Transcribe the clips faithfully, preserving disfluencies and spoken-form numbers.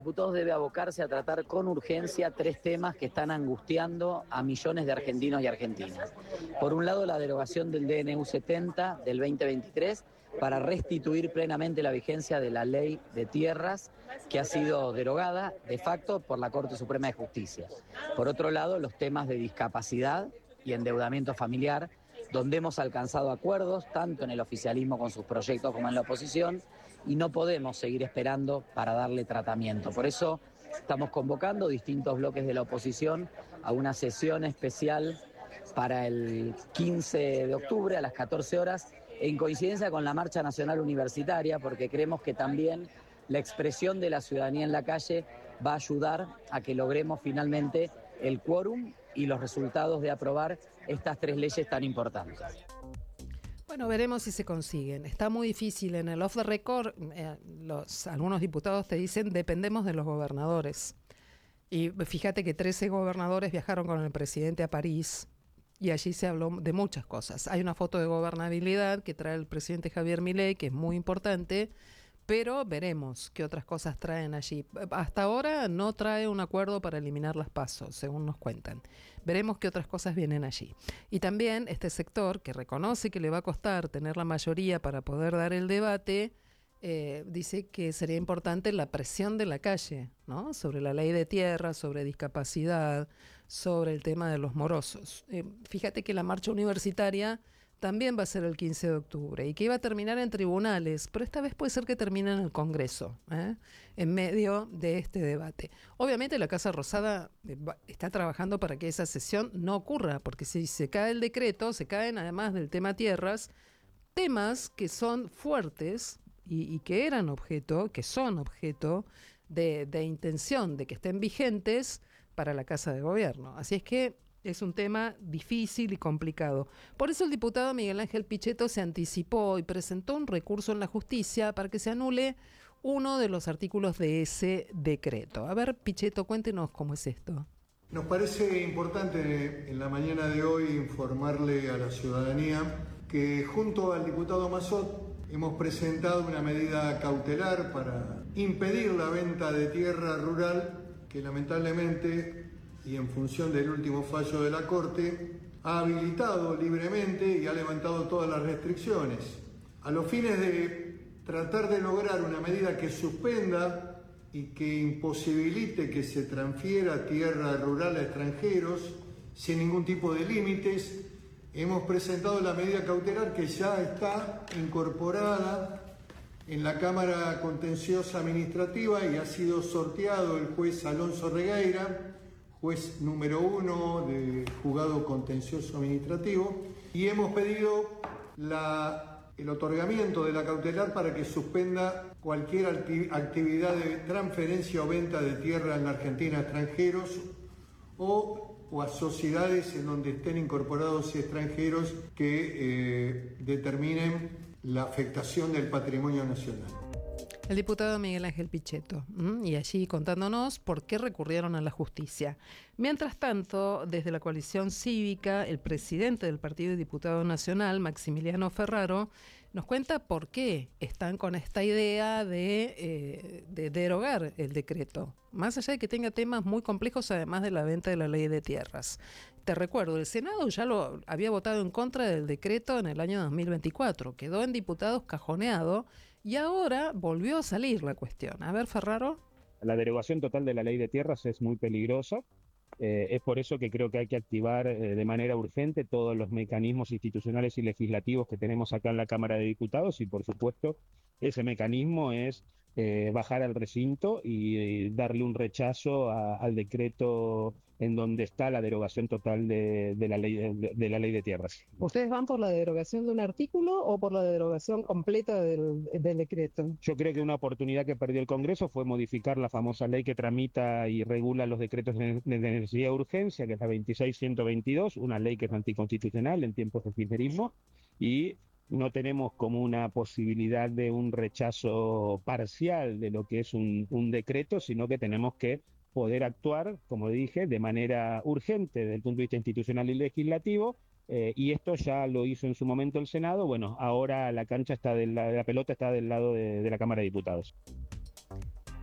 Diputados debe abocarse a tratar con urgencia tres temas que están angustiando a millones de argentinos y argentinas. Por un lado, la derogación del D N U setenta del veinte veintitrés para restituir plenamente la vigencia de la ley de tierras que ha sido derogada de facto por la Corte Suprema de Justicia. Por otro lado, los temas de discapacidad y endeudamiento familiar, donde hemos alcanzado acuerdos tanto en el oficialismo con sus proyectos como en la oposición, y no podemos seguir esperando para darle tratamiento. Por eso estamos convocando distintos bloques de la oposición a una sesión especial para el quince de octubre a las catorce horas, en coincidencia con la Marcha Nacional Universitaria, porque creemos que también la expresión de la ciudadanía en la calle va a ayudar a que logremos finalmente el quórum y los resultados de aprobar estas tres leyes tan importantes. Bueno, veremos si se consiguen. Está muy difícil. En el off the record, eh, los, algunos diputados te dicen dependemos de los gobernadores. Y fíjate que trece gobernadores viajaron con el presidente a París y allí se habló de muchas cosas. Hay una foto de gobernabilidad que trae el presidente Javier Milei, que es muy importante, pero veremos qué otras cosas traen allí. Hasta ahora no trae un acuerdo para eliminar las PASO, según nos cuentan. Veremos qué otras cosas vienen allí. Y también este sector, que reconoce que le va a costar tener la mayoría para poder dar el debate, eh, dice que sería importante la presión de la calle, ¿no? Sobre la ley de tierra, sobre discapacidad, sobre el tema de los morosos. Eh, fíjate que la marcha universitaria también va a ser el quince de octubre y que iba a terminar en tribunales, pero esta vez puede ser que termine en el Congreso, ¿eh? En medio de este debate. Obviamente la Casa Rosada está trabajando para que esa sesión no ocurra, porque si se cae el decreto, se caen además del tema tierras, temas que son fuertes y, y que eran objeto, que son objeto de, de intención de que estén vigentes para la Casa de Gobierno. Así es que es un tema difícil y complicado. Por eso el diputado Miguel Ángel Pichetto se anticipó y presentó un recurso en la justicia para que se anule uno de los artículos de ese decreto. A ver, Pichetto, cuéntenos cómo es esto. Nos parece importante en la mañana de hoy informarle a la ciudadanía que junto al diputado Mazzot hemos presentado una medida cautelar para impedir la venta de tierra rural que lamentablemente, y en función del último fallo de la Corte, ha habilitado libremente y ha levantado todas las restricciones. A los fines de tratar de lograr una medida que suspenda y que imposibilite que se transfiera tierra rural a extranjeros sin ningún tipo de límites, hemos presentado la medida cautelar que ya está incorporada en la Cámara Contenciosa Administrativa y ha sido sorteado el juez Alonso Regueira, juez número uno de Juzgado Contencioso Administrativo, y hemos pedido la, el otorgamiento de la cautelar para que suspenda cualquier acti- actividad de transferencia o venta de tierra en la Argentina a extranjeros o, o a sociedades en donde estén incorporados extranjeros que eh, determinen la afectación del patrimonio nacional. El diputado Miguel Ángel Pichetto, ¿m? y allí contándonos por qué recurrieron a la justicia. Mientras tanto, desde la coalición cívica, el presidente del Partido de Diputado Nacional, Maximiliano Ferraro, nos cuenta por qué están con esta idea de, eh, de derogar el decreto, más allá de que tenga temas muy complejos, además de la venta de la ley de tierras. Te recuerdo, el Senado ya lo había votado en contra del decreto en el año dos mil veinticuatro, quedó en diputados cajoneado y ahora volvió a salir la cuestión. A ver, Ferraro. La derogación total de la ley de tierras es muy peligrosa. Eh, es por eso que creo que hay que activar eh, de manera urgente todos los mecanismos institucionales y legislativos que tenemos acá en la Cámara de Diputados y, por supuesto, ese mecanismo es eh, bajar al recinto y, y darle un rechazo a, al decreto en donde está la derogación total de, de, la ley, de, de la ley de tierras. ¿Ustedes van por la derogación de un artículo o por la derogación completa del, del decreto? Yo creo que una oportunidad que perdió el Congreso fue modificar la famosa ley que tramita y regula los decretos de, de necesidad de urgencia, que es la veintiséis ciento veintidós, una ley que es anticonstitucional en tiempos de kirchnerismo, y no tenemos como una posibilidad de un rechazo parcial de lo que es un, un decreto, sino que tenemos que poder actuar, como dije, de manera urgente desde el punto de vista institucional y legislativo, eh, y esto ya lo hizo en su momento el Senado. Bueno, ahora la cancha está del, la pelota está del lado de, de la Cámara de Diputados.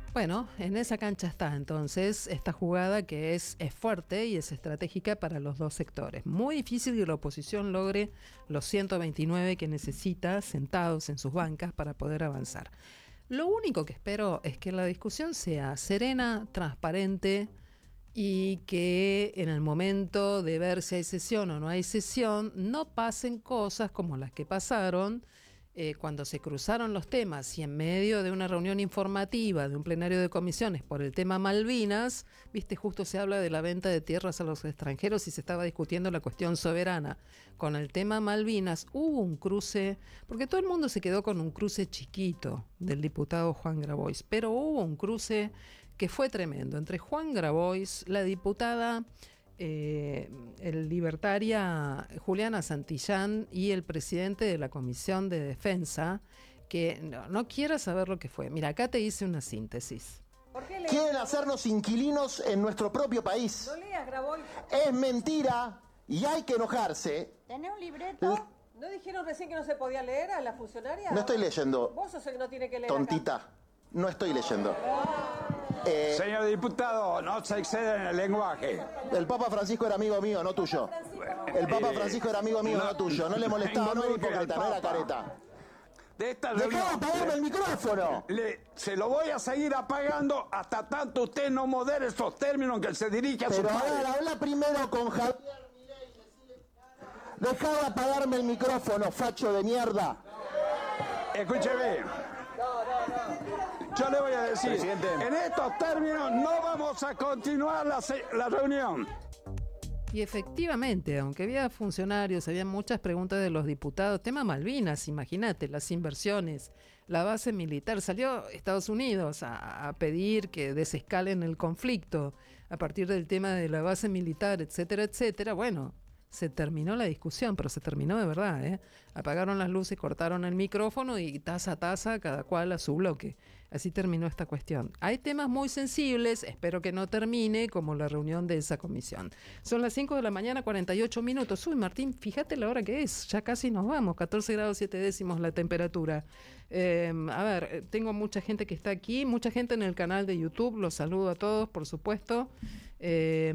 Bueno, en esa cancha está entonces esta jugada que es, es fuerte y es estratégica para los dos sectores. Muy difícil que la oposición logre los ciento veintinueve que necesita sentados en sus bancas para poder avanzar. Lo único que espero es que la discusión sea serena, transparente y que en el momento de ver si hay sesión o no hay sesión no pasen cosas como las que pasaron Eh, cuando se cruzaron los temas y en medio de una reunión informativa, de un plenario de comisiones por el tema Malvinas, viste, justo se habla de la venta de tierras a los extranjeros y se estaba discutiendo la cuestión soberana. Con el tema Malvinas hubo un cruce, porque todo el mundo se quedó con un cruce chiquito del diputado Juan Grabois, pero hubo un cruce que fue tremendo entre Juan Grabois, la diputada Eh, el libertaria Juliana Santillán y el presidente de la Comisión de Defensa, que no, no quiera saber lo que fue. Mira, acá te hice una síntesis. Quieren hacernos inquilinos en nuestro propio país. No leas, Grabois. Es mentira y hay que enojarse. ¿Tenés un libreto? ¿No dijeron recién que no se podía leer a la funcionaria? No estoy leyendo. Vos sos el que no tiene que leer. Tontita. Acá. No estoy leyendo. Eh, Señor diputado, no se exceden en el lenguaje. El Papa Francisco era amigo mío, no tuyo. El Papa Francisco era amigo mío, no, no tuyo. No le molestaba, no era hipócrita, no era careta. De esta ¡Dejá de apagarme el micrófono! Le, se lo voy a seguir apagando hasta tanto usted no modere esos términos en que se dirige a su Pero padre. ahora habla primero con Javier Milei y decirle... Dejá de apagarme el micrófono, facho de mierda. Escúcheme. Yo le voy a decir, Presidente, en estos términos no vamos a continuar la, la reunión. Y efectivamente, aunque había funcionarios, había muchas preguntas de los diputados, tema Malvinas, imagínate, las inversiones, la base militar, salió Estados Unidos a, a pedir que desescalen el conflicto a partir del tema de la base militar, etcétera, etcétera. Bueno, se terminó la discusión, pero se terminó de verdad, ¿eh? Apagaron las luces, cortaron el micrófono y taza a taza, cada cual a su bloque. Así terminó esta cuestión. Hay temas muy sensibles, espero que no termine como la reunión de esa comisión. Son las cinco de la mañana, cuarenta y ocho minutos. Uy, Martín, fíjate la hora que es, ya casi nos vamos, catorce grados siete décimos la temperatura. Eh, a ver, tengo mucha gente que está aquí, mucha gente en el canal de YouTube, los saludo a todos, por supuesto. Eh,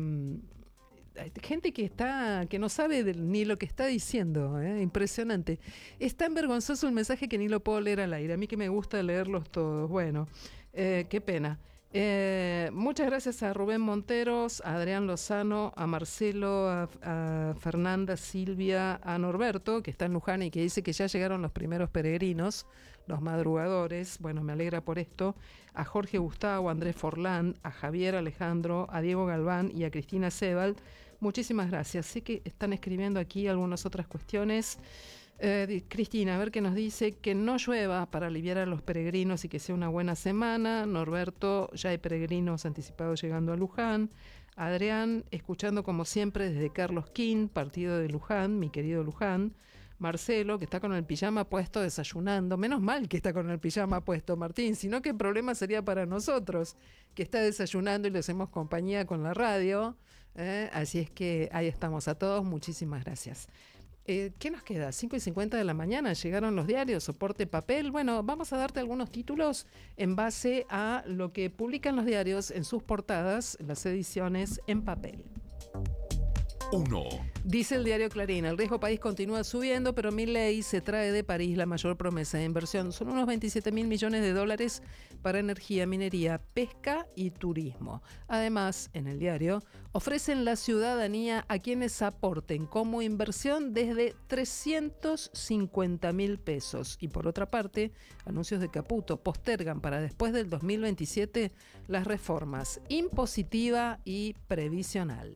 Hay gente que está que no sabe de, ni lo que está diciendo, ¿eh? Impresionante. Es tan vergonzoso el mensaje que ni lo puedo leer al aire. A mí que me gusta leerlos todos. Bueno, eh, qué pena. Eh, muchas gracias a Rubén Monteros, a Adrián Lozano, a Marcelo, a, a Fernanda, Silvia, a Norberto, que está en Luján y que dice que ya llegaron los primeros peregrinos, los madrugadores. Bueno, me alegra por esto. A Jorge Gustavo, a Andrés Forlán, a Javier Alejandro, a Diego Galván y a Cristina Sebal. Muchísimas gracias. Sé que están escribiendo aquí algunas otras cuestiones. Eh, Cristina, a ver qué nos dice. Que no llueva para aliviar a los peregrinos y que sea una buena semana. Norberto, ya hay peregrinos anticipados llegando a Luján. Adrián, escuchando como siempre desde Carlos Quín, partido de Luján, mi querido Luján. Marcelo, que está con el pijama puesto desayunando. Menos mal que está con el pijama puesto, Martín, sino que el problema sería para nosotros, que está desayunando y le hacemos compañía con la radio. ¿eh? Así es que ahí estamos a todos. Muchísimas gracias. Eh, ¿Qué nos queda? cinco y cincuenta de la mañana, llegaron los diarios, soporte papel. Bueno, vamos a darte algunos títulos en base a lo que publican los diarios en sus portadas, las ediciones en papel. uno. Dice el diario Clarín, el riesgo país continúa subiendo, pero Milei se trae de París la mayor promesa de inversión. Son unos veintisiete mil millones de dólares para energía, minería, pesca y turismo. Además, en el diario, ofrecen la ciudadanía a quienes aporten como inversión desde trescientos cincuenta mil pesos. Y por otra parte, anuncios de Caputo postergan para después del dos mil veintisiete las reformas impositiva y previsional.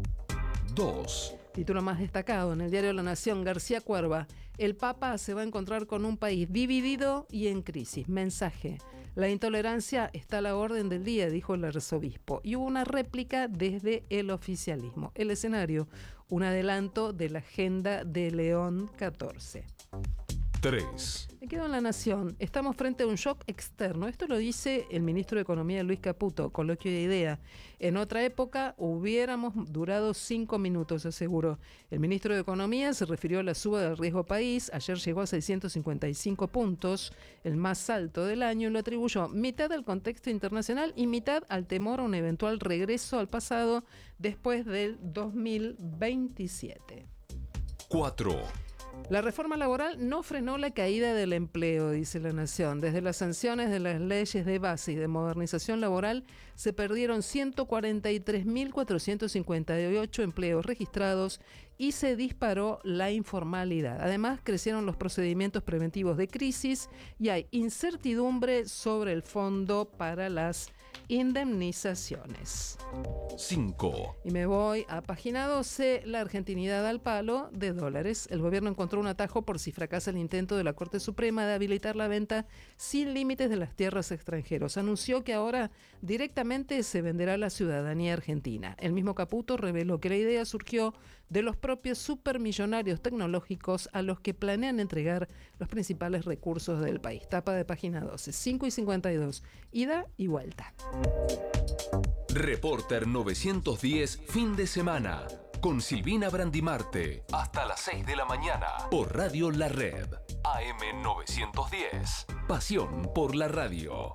dos. Título más destacado en el diario La Nación, García Cuerva. El Papa se va a encontrar con un país dividido y en crisis. Mensaje. La intolerancia está a la orden del día, dijo el arzobispo. Y hubo una réplica desde el oficialismo. El escenario, un adelanto de la agenda de León catorce. tres. Me quedo en La Nación. Estamos frente a un shock externo. Esto lo dice el ministro de Economía, Luis Caputo, coloquio de idea. En otra época hubiéramos durado cinco minutos, aseguró. El ministro de Economía se refirió a la suba del riesgo país. Ayer llegó a seiscientos cincuenta y cinco puntos, el más alto del año, y lo atribuyó mitad al contexto internacional y mitad al temor a un eventual regreso al pasado después del dos mil veintisiete. cuatro. La reforma laboral no frenó la caída del empleo, dice La Nación. Desde las sanciones de las leyes de base y de modernización laboral se perdieron ciento cuarenta y tres mil cuatrocientos cincuenta y ocho empleos registrados y se disparó la informalidad. Además, crecieron los procedimientos preventivos de crisis y hay incertidumbre sobre el fondo para las indemnizaciones. cinco. Y me voy a página doce, la argentinidad al palo de dólares. El gobierno encontró un atajo por si fracasa el intento de la Corte Suprema de habilitar la venta sin límites de las tierras extranjeros. Anunció que ahora directamente se venderá la ciudadanía argentina. El mismo Caputo reveló que la idea surgió de los propios supermillonarios tecnológicos a los que planean entregar los principales recursos del país. Tapa de página doce, cinco y cincuenta y dos, ida y vuelta. Reporter novecientos diez, fin de semana. Con Silvina Brandimarte. Hasta las seis de la mañana. Por Radio La Red. A M novecientos diez. Pasión por la radio.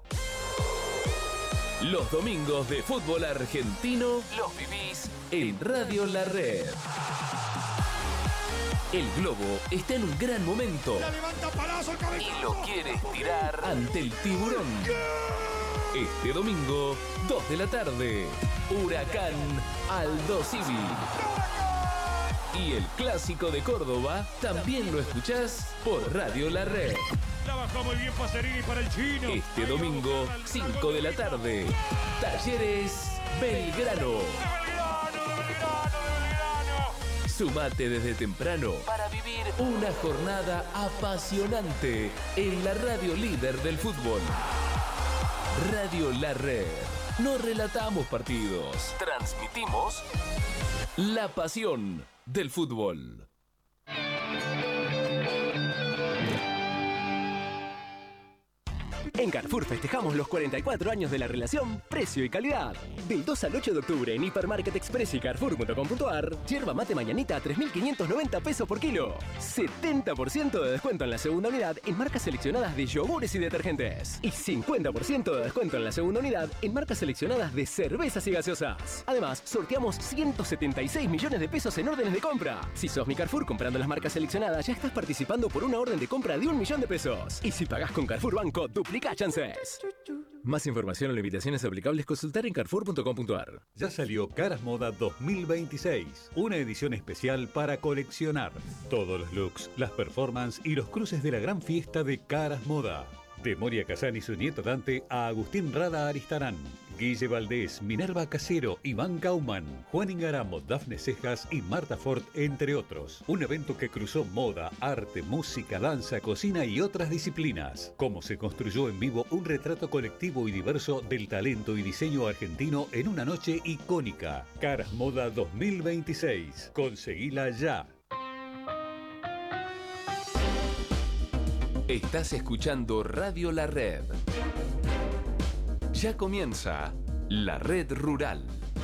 Los domingos de fútbol argentino los vivís en Radio La Red. El Globo está en un gran momento. La levanta Palazzo, el cabezón. Y lo quiere estirar ante el Tiburón. Este domingo, dos de la tarde, Huracán Aldo Civi. Y el clásico de Córdoba también lo escuchás por Radio La Red. La bajó muy bien Pacerini para el chino. Este domingo, cinco de la tarde, Talleres Belgrano. Sumate desde temprano para vivir una jornada apasionante en la radio líder del fútbol. Radio La Red. No relatamos partidos, transmitimos la pasión del fútbol. En Carrefour festejamos los cuarenta y cuatro años de la relación precio y calidad. Del dos al ocho de octubre en Hipermarket Express y Carrefour punto com punto ar, yerba mate mañanita a tres mil quinientos noventa pesos por kilo. setenta por ciento de descuento en la segunda unidad en marcas seleccionadas de yogures y detergentes. Y cincuenta por ciento de descuento en la segunda unidad en marcas seleccionadas de cervezas y gaseosas. Además, sorteamos ciento setenta y seis millones de pesos en órdenes de compra. Si sos mi Carrefour comprando las marcas seleccionadas, ya estás participando por una orden de compra de un millón de pesos. Y si pagás con Carrefour Banco, duplica chances. Más información o limitaciones aplicables, consultar en Carrefour punto com punto ar. Ya salió Caras Moda dos mil veintiséis, una edición especial para coleccionar. Todos los looks, las performances y los cruces de la gran fiesta de Caras Moda. De Moria Kazan y su nieto Dante a Agustín Rada Aristarán, Guille Valdés, Minerva Casero, Iván Kauman, Juan Ingaramo, Dafne Cejas y Marta Ford, entre otros. Un evento que cruzó moda, arte, música, danza, cocina y otras disciplinas. Cómo se construyó en vivo un retrato colectivo y diverso del talento y diseño argentino en una noche icónica. Caras Moda dos mil veintiséis. Conseguila ya. Estás escuchando Radio La Red. Ya comienza La Red Rural.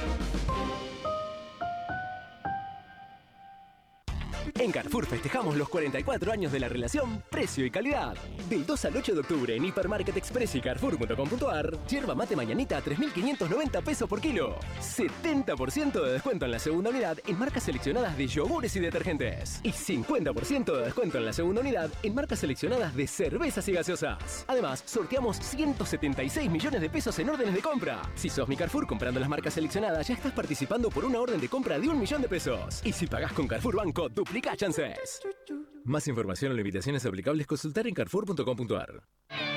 En Carrefour festejamos los cuarenta y cuatro años de la relación precio y calidad. Del dos al ocho de octubre en Hipermarket Express y Carrefour punto com punto ar, yerba mate mañanita a tres mil quinientos noventa pesos por kilo. setenta por ciento de descuento en la segunda unidad en marcas seleccionadas de yogures y detergentes. Y cincuenta por ciento de descuento en la segunda unidad en marcas seleccionadas de cervezas y gaseosas. Además, sorteamos ciento setenta y seis millones de pesos en órdenes de compra. Si sos mi Carrefour comprando las marcas seleccionadas, ya estás participando por una orden de compra de un millón de pesos. Y si pagás con Carrefour Banco, duplica chances. Más información o limitaciones aplicables, consultar en Carrefour punto com punto ar.